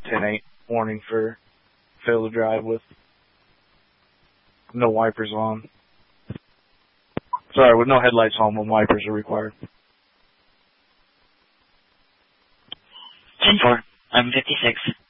10-8 warning for fail to drive with no wipers on. Sorry, with no headlights on when wipers are required. 10-4. I'm 56.